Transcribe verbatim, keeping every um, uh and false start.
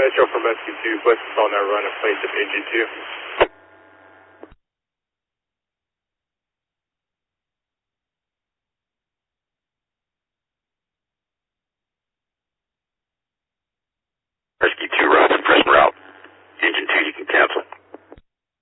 Metro from S Q two, West on that run and place of A G two.